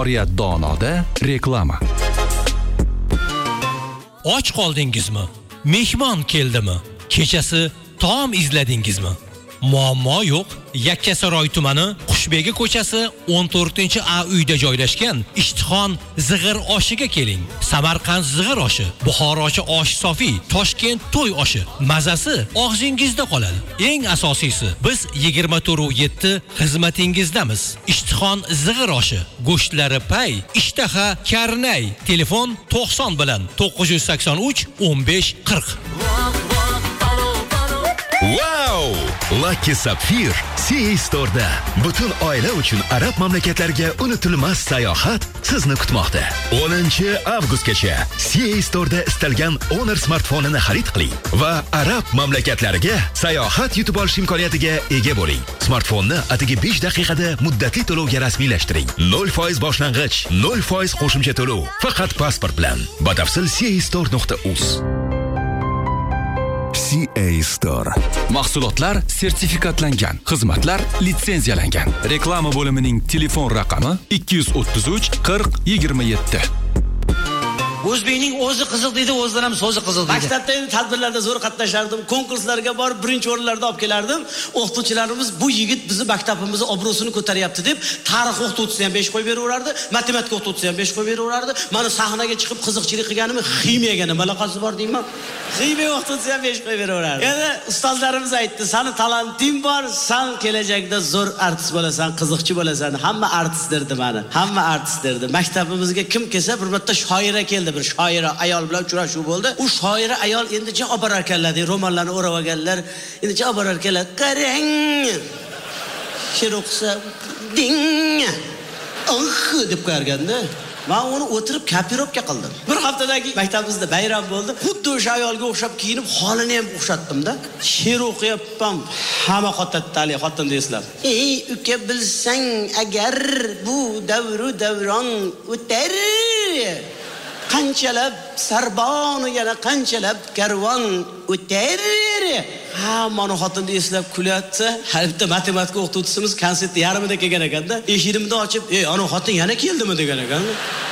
Oriyat Donoda reklama. Och qoldingizmi? Mehmon keldimi? Kechasi taom izladingizmi? Muammo yo'q. Yakkasaroy tumani Qushbegi ko'chasi 14-A uyda joylashgan Ishtixon zig'ir oshiga keling. Samarqand zig'ir oshi, Buxorochi osh sofi, Toshkent to'y oshi. Mazasi og'zingizda qoladi. Eng asosiysi, biz 24/7 xizmatingizdamiz. Ishtixon zig'ir oshi, go'shtlari pay, ishtaha karnay. Telefon 90 bilan 983 15 40. Wow! Lucky Sapphire CA Store'da butun oila uchun arab mamlakatlariga unutilmas sayohat sizni kutmoqda. 10-avgustgacha CA Store'da istalgan Honor smartfonini xarid qiling va arab mamlakatlariga sayohat yutib olish imkoniyatiga ega bo'ling. Smartfonni atigi 5 daqiqada muddatli to'lovga rasmiylashtiring. 0% boshlang'ich, 0% qo'shimcha to'lov. Faqat pasport bilan. Batafsil caastore.uz. CA Store. Mahsulotlar sertifikatlangan, xizmatlar litsenziyalangan. Reklama bo'limining telefon raqami 233 40 27. O'zbekning o'zi qiziq deydi, o'zidan ham so'zi qiziq deydi. Maktabda endi tadbirlarda zo'r qatnashardim, konkurslarga borib birinchi o'rinlarda olib kelardim. O'qituvchilarimiz bu yigit bizni maktabimizni obro'sini ko'taryapti deb, tarix o'qituvchisi ham 5 qo'yib beraverardi, matematika o'qituvchisi ham 5 qo'yib beraverardi. Mana sahnaga chiqib qiziqchilik qilganimni ximiyaga nima aloqasi bor deyman. Ximiya o'qituvchisi ham 5 qo'yib beraverardi. Endi ustozlarimiz aytdi, "Seni talenting bor, sen kelajakda zo'r artist bo'lasan, qiziqchi bo'lasan." Hamma artist derdi meni. Hamma artist derdi. Maktabimizga kim kelsa, bir marta shoira keldi. Bir shoira ayol bilan uchrashuv bo'ldi. U shoira ayol endi javob berar ekanlar, romanlarni o'rab olganlar. Endi javob berar ekanlar. Qarang. She'r o'qisa ding. Deb qo'yarganda. Men uni o'tirib kapirovka qildim. Bir haftadagi maktabimizda bayram bo'ldi. Xuddi o'sha ayolga o'xshab kiyinib, holini ham o'xshatdim-da. She'r o'qiyapman. Hamma xotatali xotinni eslab. Ey uka bilsang agar bu davru davron o'tar. Qanchalab sarbonu yana qanchalab karvon o'tar. Hammani xotinni eslab kulyapti. Halbuki matematika o'qituvchimiz konsertni yarmida kelgan ekanda, eshigimni ochib, "Ey, ana xotin yana keldimi?" degan ekan.